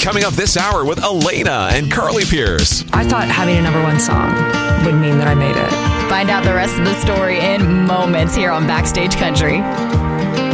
Coming up this hour with Elena and Carly Pierce. I thought having a number one song would mean that I made it. Find out the rest of the story in moments here on Backstage Country.